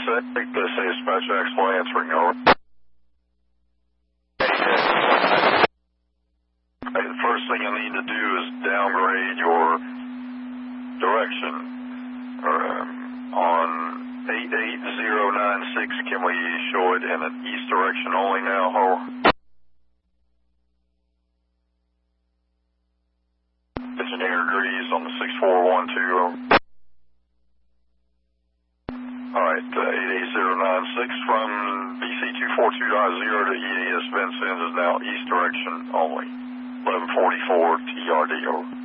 This is Dispatch Axel answering, over. The first thing you need to do is downgrade your direction. On 88096, can we show it in an east direction only now, Ho? Engineer agrees on the 6412. Alright, 88096 from BC 242.0 to EAS Vincennes is now east direction only. 1144 TRD, over.